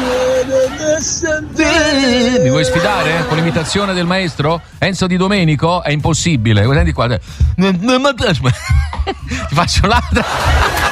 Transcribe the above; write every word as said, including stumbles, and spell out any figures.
Mi vuoi sfidare con l'imitazione del maestro Enzo Di Domenico? È impossibile. Senti qua. Ti faccio l'altra.